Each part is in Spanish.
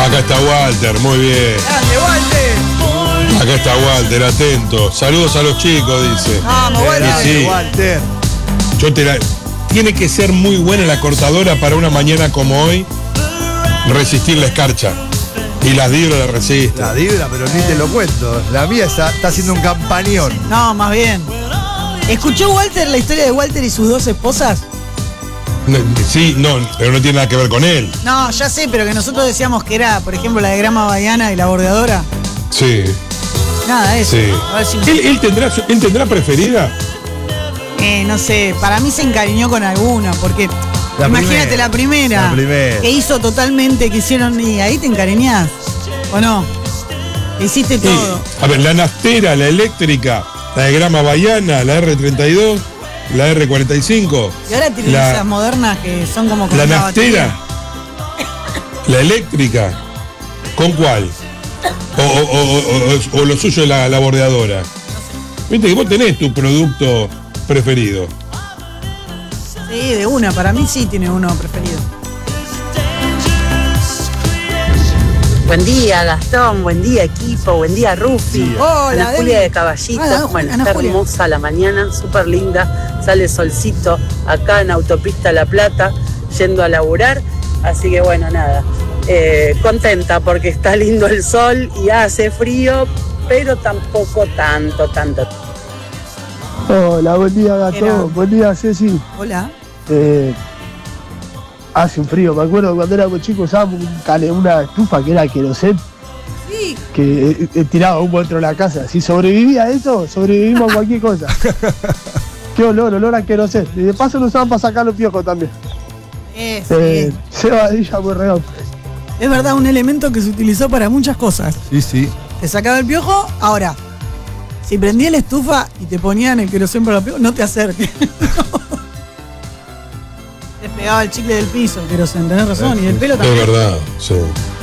Acá está Walter, muy bien. ¡Grande, Walter! Acá está Walter, atento. Saludos a los chicos, dice. Vamos, Walter. Sí. Walter. Tiene que ser muy buena la cortadora para una mañana como hoy resistir la escarcha. Y las Dibra la resisten. La Dibra, pero ni te lo cuento. La mía está haciendo un campañón. No, más bien. ¿Escuchó Walter la historia de Walter y sus dos esposas? Sí, no, pero no tiene nada que ver con él. No, ya sé, pero que nosotros decíamos que era, por ejemplo, la de grama bahiana y la bordeadora. Sí, Nada, eso. sí. A ver si... ¿Él tendrá preferida? No sé, para mí se encariñó con alguna, porque La imagínate la primera que hizo totalmente, que hicieron, y ahí te encariñás, ¿o no? Hiciste Sí. todo. A ver, la nastera, la eléctrica, la de grama bahiana, la R32, la R45. Y ahora tienen esas modernas que son como con La una nastera, batería. la eléctrica, ¿con cuál? O lo suyo es la bordeadora. Viste que vos tenés tu producto preferido. Sí, de una, para mí sí tiene uno preferido. Buen día, Gastón, buen día, equipo, buen día, Rufi. Hola, Ana Julia Debbie. de Caballito. Ana Bueno, Julia. está hermosa la mañana, súper linda. Sale solcito acá en Autopista La Plata, yendo a laburar. Así que bueno, nada. Contenta porque está lindo el sol y hace frío, pero tampoco tanto. Hola, buen día, Gato. Buen día, Ceci. Hola. Hace un frío, me acuerdo cuando éramos chicos usábamos una estufa que era querosén, Sí. que tiraba humo dentro de la casa. Si sobrevivía a eso, sobrevivimos a cualquier cosa. Qué olor a querosén. Y de paso lo usaban para sacar los piojos también. Sí. Cebadilla muy redondo. Es verdad, un elemento que se utilizó para muchas cosas. Sí, sí. Te sacaba el piojo, ahora, si prendía la estufa y te ponían el querosén para los piojos, no te acerques. Te pegaba el chicle del piso, el querosén, tenés razón, y del pelo Es también. verdad, sí.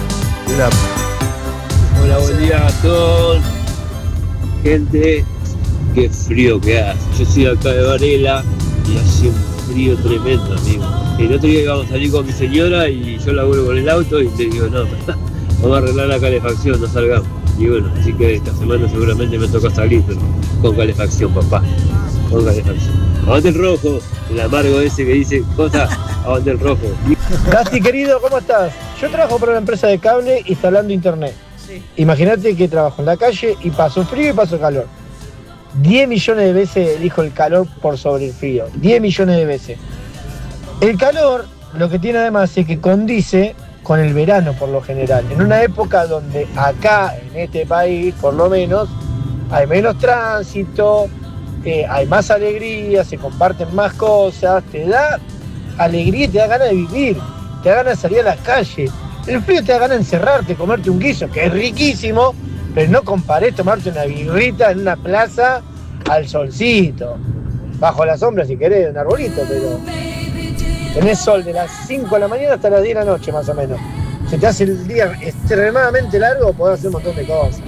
Hola, buen día a todos. Gente, qué frío que hace. Yo soy acá de Varela y hace un frío tremendo, amigo. El otro día íbamos a salir con mi señora y yo laburo con el auto y le digo, no, vamos a arreglar la calefacción, no salgamos. Y bueno, así que esta semana seguramente me toca salir, pero con calefacción, papá. Con calefacción. Aguante el rojo, el amargo ese que dice cosas, aguante el rojo. Gasti, querido, ¿cómo estás? Yo trabajo para una empresa de cable instalando internet. Sí. Imagínate que trabajo en la calle y paso frío y paso calor. 10 millones de veces elijo el calor por sobre el frío. 10 millones de veces. El calor, lo que tiene además es que condice con el verano por lo general. En una época donde acá, en este país, por lo menos, hay menos tránsito, hay más alegría, se comparten más cosas, te da alegría y te da ganas de vivir, te da ganas de salir a la calle. El frío te da ganas de encerrarte, comerte un guiso, que es riquísimo, pero no comparés tomarte una birrita en una plaza al solcito. Bajo la sombra si querés, un arbolito, pero tenés sol de las 5 de la mañana hasta las 10 de la noche más o menos. Se te hace el día extremadamente largo, podés hacer un montón de cosas.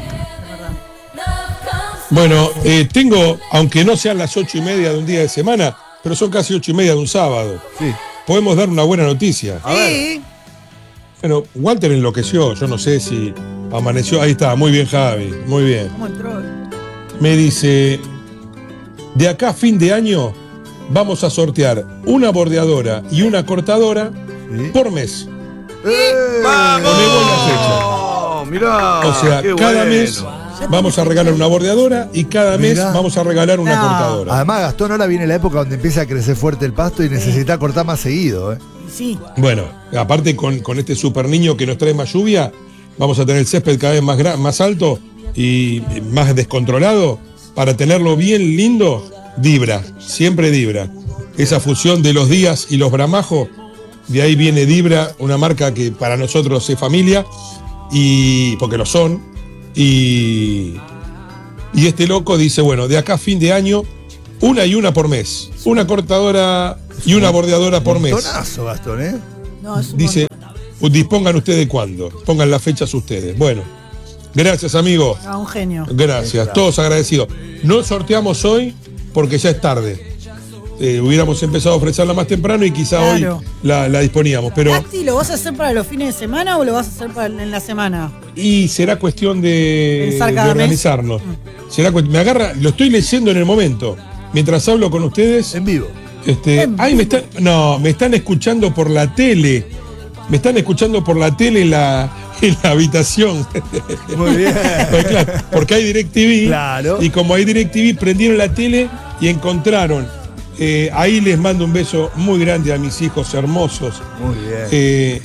Bueno, tengo, aunque no sean las 8:30 de un día de semana, pero son casi 8:30 de un sábado. Sí. Podemos dar una buena noticia. Sí. Bueno, Walter enloqueció, yo no sé si amaneció. Ahí está, muy bien, Javi, muy bien. ¿Cómo entró? Me dice, de acá a fin de año vamos a sortear una bordeadora y una cortadora Sí. por mes. ¡Vamos! Ponemos la fecha. Mirá, O sea, qué cada bueno. mes vamos a regalar una bordeadora y cada mes Mirá. vamos a regalar una No. cortadora. Además, Gastón, ahora viene la época donde empieza a crecer fuerte el pasto y necesita cortar más seguido, ¿eh? Sí. Bueno, aparte con este super niño que nos trae más lluvia, vamos a tener el césped cada vez más alto y más descontrolado. Para tenerlo bien lindo, Dibra, siempre Dibra. Esa fusión de los días y los bramajos, de ahí viene Dibra, una marca que para nosotros es familia, y porque lo son. Y este loco dice, bueno, de acá a fin de año, una por mes. Una cortadora y una bordeadora por mes. Montonazo, Gastón, ¿eh? No, es un Dice, dispongan ustedes cuándo. Pongan las fechas ustedes. Bueno, gracias, amigo. un genio. Gracias, todos agradecidos. No sorteamos hoy porque ya es tarde. hubiéramos empezado a ofrecerla más temprano y quizá Claro. hoy la disponíamos. Pero Tati, ¿lo vas a hacer para los fines de semana o lo vas a hacer en la semana? y será cuestión de Pensar cada organizarnos. Me agarra, lo estoy leyendo en el momento. Mientras hablo con ustedes. En vivo. Me están escuchando por la tele. Me están escuchando por la tele en la habitación. Muy bien. Pues claro, porque hay DirecTV. Claro. Y como hay DirecTV, prendieron la tele y encontraron. Ahí les mando un beso muy grande a mis hijos hermosos. Muy bien.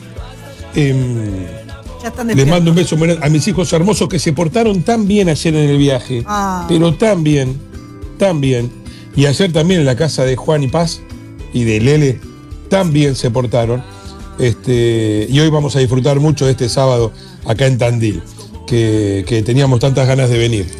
Ya están Les despiertos. mando un beso muy grande a mis hijos hermosos que se portaron tan bien ayer en el viaje. Pero tan bien. Y ayer también en la casa de Juan y Paz y de Lele, también se portaron. Y hoy vamos a disfrutar mucho de este sábado acá en Tandil, que teníamos tantas ganas de venir.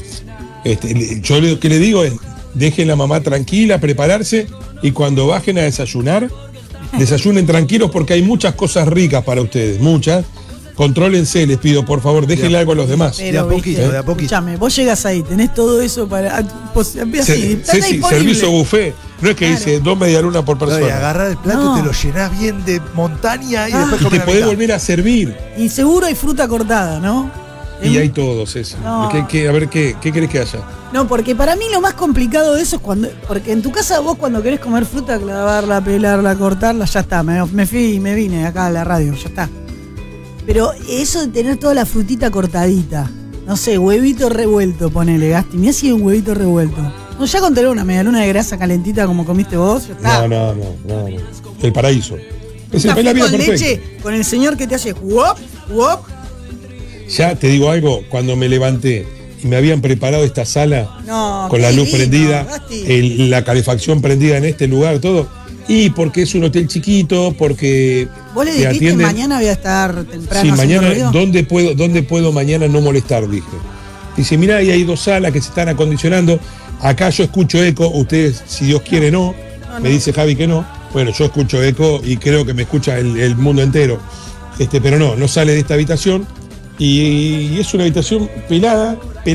Yo lo que le digo es, dejen la mamá tranquila, prepararse, y cuando bajen a desayunar, desayunen tranquilos porque hay muchas cosas ricas para ustedes, muchas. Contrólense, les pido, por favor, déjenle algo a los demás. Pero, de a poquito, viste, de a poquito. Escuchame, vos llegas ahí, tenés todo eso para. Está disponible. Servicio buffet. No es que Claro. dice 2 medialunas por No, persona. y agarrar el plato, No. te lo llenás bien de montaña y después Y comés te la podés mitad. volver a servir. Y seguro hay fruta cortada, ¿no? Y hay todo, Ceci. No. A ver, ¿qué querés que haya? No, porque para mí lo más complicado de eso es cuando. Porque en tu casa vos cuando querés comer fruta, clavarla, pelarla, cortarla, ya está. Me fui y me vine acá a la radio, ya está. Pero eso de tener toda la frutita cortadita, no sé, huevito revuelto, ponele, Gasti. Mirá si hay un huevito revuelto. No, ya con tener una medialuna de grasa calentita como comiste vos, ya está. No. El paraíso. Es Un café la vida con perfecta. leche, con el señor que te hace wop, wop. Ya te digo algo, cuando me levanté y me habían preparado esta sala No, con qué la luz divino, prendida, Gasti. la calefacción prendida en este lugar, todo. Y porque es un hotel chiquito, porque ¿Vos le te dijiste atienden. mañana voy a estar temprano? Sí, haciendo mañana, ruido? ¿dónde puedo mañana no molestar? Dije. Dice, mirá, ahí hay 2 salas que se están acondicionando. Acá yo escucho eco, ustedes, si Dios quiere, no. Me dice Javi que no. Bueno, yo escucho eco y creo que me escucha el mundo entero. Pero no sale de esta habitación. Y es una habitación pelada,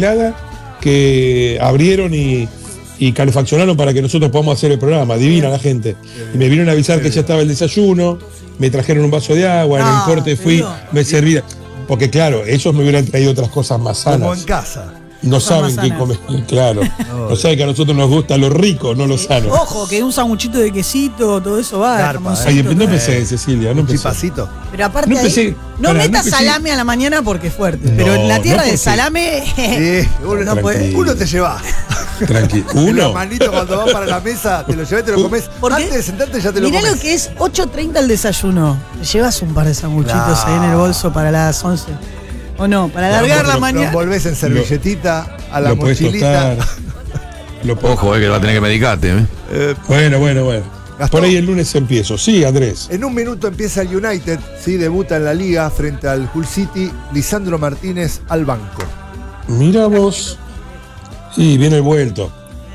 que abrieron y calefaccionaron para que nosotros podamos hacer el programa. Divina la gente. Y me vinieron a avisar que ya estaba el desayuno, me trajeron un vaso de agua, en el corte fui, me serví. Porque claro, ellos me hubieran traído otras cosas más sanas. Como en casa. No Cosas saben más qué sanas. comer, claro. No saben que a nosotros nos gusta lo rico, no lo sano. Ojo, que un sanguchito de quesito, todo eso va. Garpa, jamoncito, Ay, todo. no empecé, Cecilia, no Un empecé. chipacito. Pero aparte No ahí, empecé, no pará, no metas empecé. salame a la mañana porque es fuerte. No, pero en la tierra no de porque- salame. Sí, uno, No puede. uno te lleva. Tranquilo. La Uno. manito cuando vas para la mesa, te lo llevas y te lo comes. Porque Antes de sentarte ya te lo mirá comes. lo que es 8:30 el desayuno. Te llevas un par de sanguchitos Claro. ahí en el bolso para las 11. ¿O no? Para alargar la Lo mañana. envolvés en servilletita, a la Lo podés mochilita. tostar. Ojo, que va a tener que medicarte. Bueno. Gastón. Por ahí el lunes empiezo. Sí, Andrés. En un minuto empieza el United, ¿sí? Debuta en la liga frente al Hull City. Lisandro Martínez al banco. Mira vos. Sí, viene el vuelto.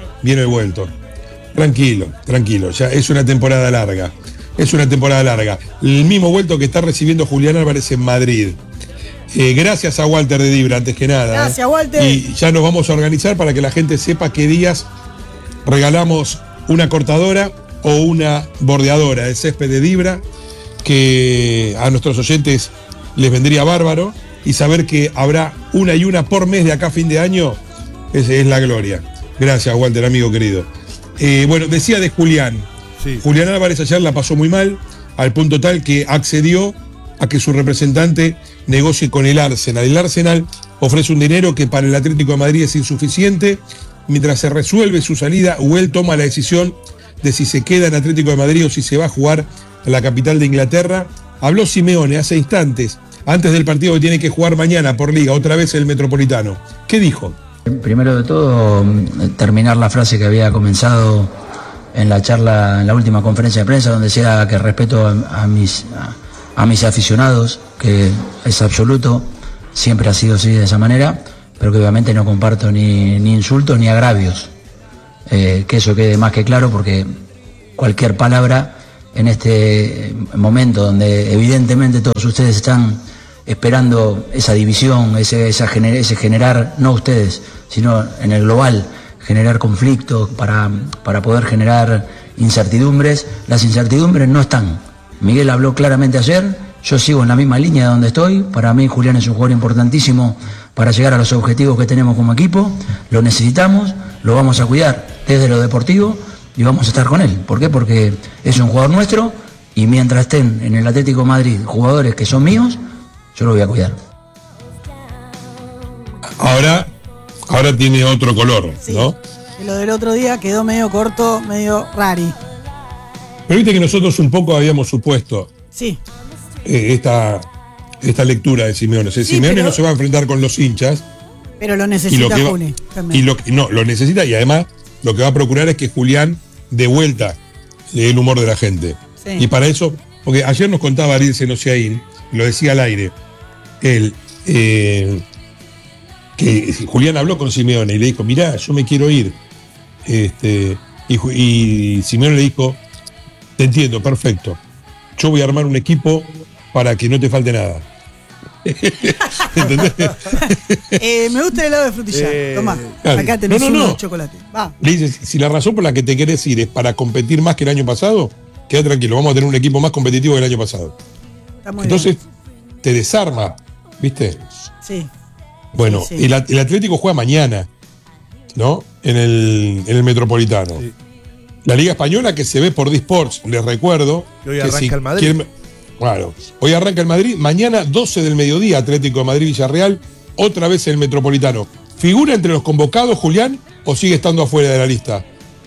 Tranquilo. Ya es una temporada larga. El mismo vuelto que está recibiendo Julián Álvarez en Madrid. Gracias a Walter de Dibra, antes que nada. Gracias, Walter. Y ya nos vamos a organizar para que la gente sepa qué días regalamos una cortadora o una bordeadora de césped de Dibra, que a nuestros oyentes les vendría bárbaro, y saber que habrá una por mes de acá a fin de año es la gloria. Gracias, Walter, amigo querido. Bueno, decía de Julián. Sí. Julián Álvarez ayer la pasó muy mal, al punto tal que accedió a que su representante negocie con el Arsenal. El Arsenal ofrece un dinero que para el Atlético de Madrid es insuficiente. Mientras se resuelve su salida, él toma la decisión de si se queda en Atlético de Madrid o si se va a jugar a la capital de Inglaterra. Habló Simeone hace instantes, antes del partido que tiene que jugar mañana por Liga, otra vez el Metropolitano. ¿Qué dijo? Primero de todo, terminar la frase que había comenzado en la charla, en la última conferencia de prensa, donde decía que respeto a mis aficionados, que es absoluto, siempre ha sido así de esa manera, pero que obviamente no comparto ni insultos ni agravios. Que eso quede más que claro, porque cualquier palabra en este momento donde evidentemente todos ustedes están esperando esa división, ese generar, no ustedes, sino en el global, generar conflictos, para poder generar incertidumbres. Las incertidumbres no están. Miguel habló claramente ayer, yo sigo en la misma línea de donde estoy. Para mí Julián es un jugador importantísimo para llegar a los objetivos que tenemos como equipo. Lo necesitamos, lo vamos a cuidar desde lo deportivo y vamos a estar con él. ¿Por qué? Porque es un jugador nuestro y mientras estén en el Atlético de Madrid jugadores que son míos, yo lo voy a cuidar. Ahora tiene otro color, Sí. ¿no? Y lo del otro día quedó medio corto, medio rari. Pero viste que nosotros un poco habíamos supuesto Sí. esta lectura de Simeone. O sea, Sí, Simeone pero- no se va a enfrentar con los hinchas. Pero lo Y necesita lo que va- Juni también. lo necesita, y además lo que va a procurar es que Julián de vuelta le dé el humor de la gente. Sí. Y para eso, porque ayer nos contaba Ariel Senosiaín, lo decía al aire, que Julián habló con Simeone y le dijo, mirá, yo me quiero ir. Y Simeone le dijo, te entiendo, perfecto. Yo voy a armar un equipo para que no te falte nada. ¿Entendés? Me gusta el helado de frutilla. Tomá, Claro. acá tenés No. uno de chocolate. Va. Le dice, si la razón por la que te querés ir es para competir más que el año pasado, queda tranquilo, vamos a tener un equipo más competitivo que el año pasado. Está muy Entonces, te desarma, ¿viste? bien. Sí. Bueno, Sí, sí. El Atlético juega mañana, ¿no? En el Metropolitano. Sí. La Liga Española que se ve por D-Sports, les recuerdo. Que hoy que arranca si el Madrid. Claro, hoy arranca el Madrid, mañana 12 del mediodía, Atlético de Madrid-Villarreal, otra vez el Metropolitano. ¿Figura entre los convocados, Julián, o sigue estando afuera de la lista?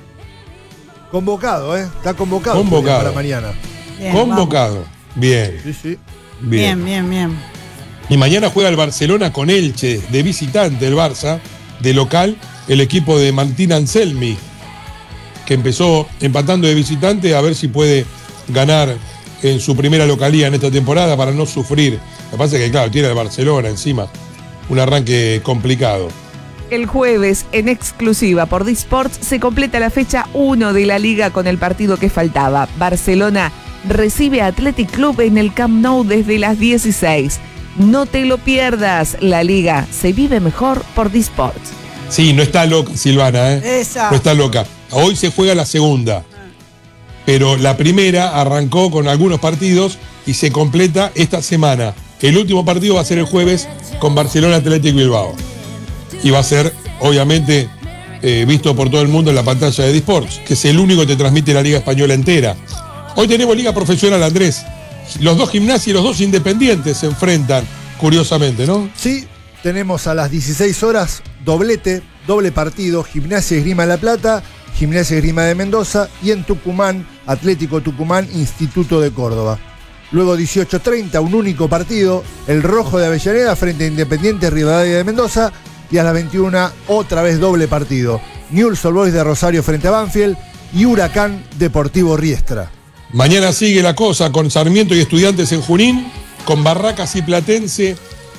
Convocado, Está convocado, Convocado. para mañana. Bien, Convocado. Bien, Sí, sí. bien. Bien. Y mañana juega el Barcelona con Elche, de visitante el Barça, de local, el equipo de Martín Anselmi, que empezó empatando de visitante, a ver si puede ganar en su primera localía en esta temporada para no sufrir. Lo que pasa es que, claro, tiene el Barcelona encima, un arranque complicado. El jueves, en exclusiva por D-Sports, se completa la fecha 1 de la Liga con el partido que faltaba. Barcelona recibe a Athletic Club en el Camp Nou desde las 16. No te lo pierdas, la Liga se vive mejor por D-Sports. Sí, no está loca Silvana, Esa. No está loca. Hoy se juega la segunda. Pero la primera arrancó con algunos partidos y se completa esta semana. El último partido va a ser el jueves con Barcelona Atlético Bilbao. Y va a ser, obviamente, visto por todo el mundo en la pantalla de D-Sports, que es el único que te transmite la Liga Española entera. Hoy tenemos Liga Profesional, Andrés. Los dos Gimnasia y los dos Independientes se enfrentan, curiosamente, ¿no? Sí, tenemos a las 16 horas doble partido, Gimnasia Esgrima de La Plata, Gimnasia Esgrima de Mendoza y en Tucumán, Atlético Tucumán, Instituto de Córdoba. Luego 18:30, un único partido, el Rojo de Avellaneda frente a Independiente Rivadavia de Mendoza y a las 21 otra vez doble partido, Newell's Old Boys de Rosario frente a Banfield y Huracán Deportivo Riestra. Mañana sigue la cosa con Sarmiento y Estudiantes en Junín, con Barracas y Platense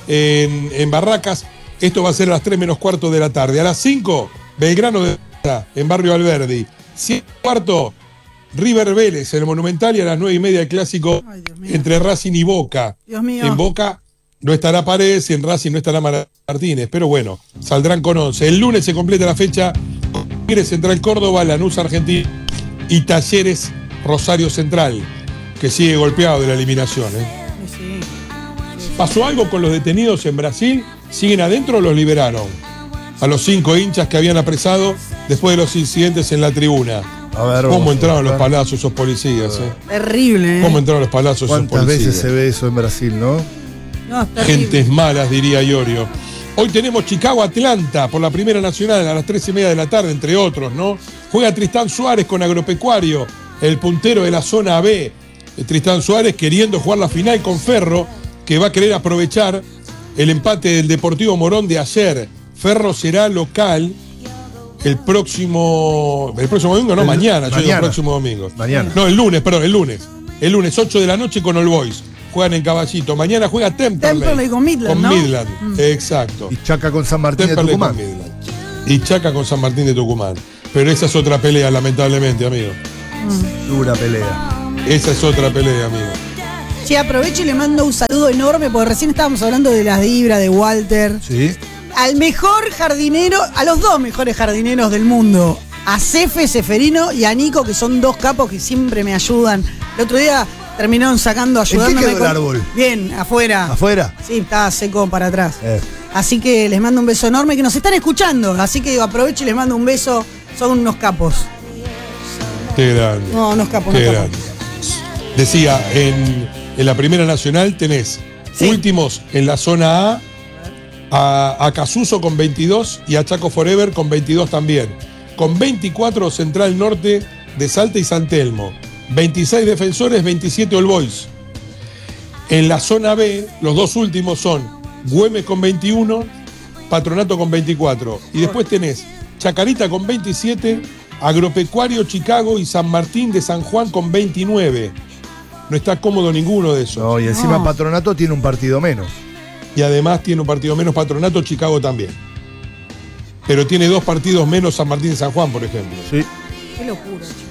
en Barracas. Esto va a ser a las 3 menos cuarto de la tarde. A las 5, Belgrano de en Barrio Alberdi. 7:15, River Vélez en el Monumental, y a las 9:30 el clásico Ay, Dios mío. entre Racing y Boca. Dios mío. En Boca no estará Paredes y en Racing no estará Martínez, pero bueno, saldrán con 11. El lunes se completa la fecha con Tigre Central Córdoba, Lanús Argentina y Talleres Rosario Central, que sigue golpeado de la eliminación. Sí. ¿Pasó algo con los detenidos en Brasil? ¿Siguen adentro o los liberaron? A los 5 hinchas que habían apresado después de los incidentes en la tribuna. A ver, ¿Cómo vamos a entraron los buscar. palazos esos policías? Terrible, ¿Cómo entraron los palazos esos ¿Cuántas policías? veces se ve eso en Brasil, no? No, es terrible. Gentes malas, diría Iorio. Hoy tenemos Chicago-Atlanta por la Primera Nacional a las 3:30 de la tarde, entre otros, ¿no? Juega Tristán Suárez con Agropecuario, el puntero de la zona B. Tristán Suárez queriendo jugar la final con Ferro, que va a querer aprovechar el empate del Deportivo Morón de ayer. Ferro será local el próximo domingo, no, mañana. Yo digo mañana. próximo domingo. Mañana. No, el lunes, 8 de la noche con All Boys. Juegan en Caballito. Mañana juega Temperley con Midland, Con ¿no? Midland, exacto. Y Chaca con San Martín de Temperley Tucumán. con Midland. Y Chaca con San Martín de Tucumán. Pero esa es otra pelea, lamentablemente, amigo. Dura pelea. Esa es otra pelea, amigo. Sí, aprovecho y le mando un saludo enorme, porque recién estábamos hablando de las Dibra, de Walter. Sí. al mejor jardinero, a los dos mejores jardineros del mundo, a Cefe, Seferino y a Nico, que son dos capos que siempre me ayudan. El otro día terminaron ayudándome. ¿En qué quedó el árbol? Bien, afuera. ¿Afuera? Sí, estaba seco para atrás. Así que les mando un beso enorme, que nos están escuchando. Así que aprovecho y les mando un beso. Son unos capos. Qué grande. No, unos capos, Qué unos grande. capos. Decía, en la Primera Nacional tenés últimos en la zona A Casuso con 22 y a Chaco Forever con 22 también. Con 24 Central Norte de Salta y San Telmo. 26 Defensores, 27 All Boys. En la zona B, los dos últimos son Güemes con 21, Patronato con 24. Y después tenés Chacarita con 27, Agropecuario Chicago y San Martín de San Juan con 29. No está cómodo ninguno de esos. No, y encima Patronato tiene un partido menos. Y además tiene un partido menos Patronato, Chicago también. Pero tiene 2 partidos menos San Martín de San Juan, por ejemplo. Sí. Qué locura, chicos.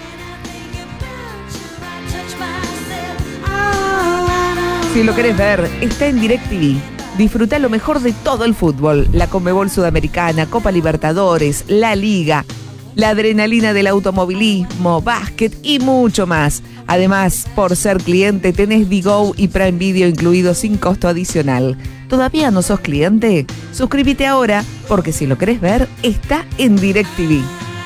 Si lo querés ver, está en DirecTV. Disfruta lo mejor de todo el fútbol. La Conmebol Sudamericana, Copa Libertadores, la Liga, la adrenalina del automovilismo, básquet y mucho más. Además, por ser cliente, tenés Digo y Prime Video incluidos sin costo adicional. ¿Todavía no sos cliente? Suscríbete ahora, porque si lo querés ver, está en DirecTV.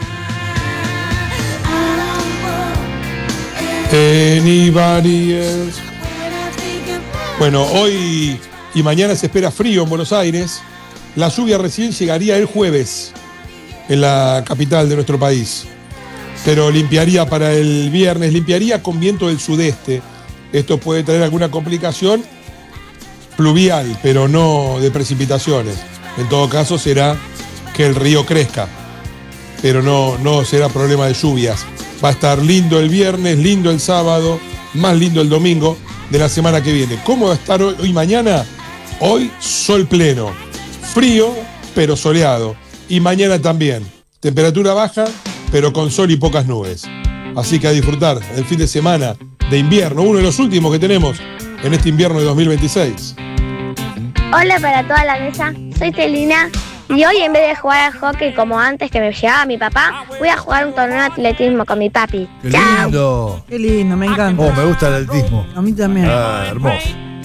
Anybody else? Bueno, hoy y mañana se espera frío en Buenos Aires. La lluvia recién llegaría el jueves en la capital de nuestro país. Pero limpiaría para el viernes, limpiaría con viento del sudeste. Esto puede traer alguna complicación pluvial, pero no de precipitaciones. En todo caso será que el río crezca, pero no será problema de lluvias. Va a estar lindo el viernes, lindo el sábado, más lindo el domingo de la semana que viene. ¿Cómo va a estar hoy y mañana? Hoy sol pleno, frío pero soleado. Y mañana también, temperatura baja pero con sol y pocas nubes. Así que a disfrutar el fin de semana de invierno, uno de los últimos que tenemos en este invierno de 2026. Hola para toda la mesa, soy Celina y hoy en vez de jugar al hockey como antes que me llevaba mi papá, voy a jugar un torneo de atletismo con mi papi. ¡Qué ¡Chao! lindo! Qué lindo, me encanta. Oh, me gusta el atletismo. A mí también. Ah, hermoso.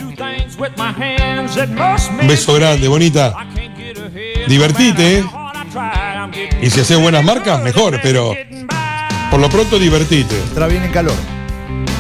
Un beso grande, bonita. Divertite, ¿eh? Y si haces buenas marcas, mejor, pero por lo pronto divertite. Entra bien en calor.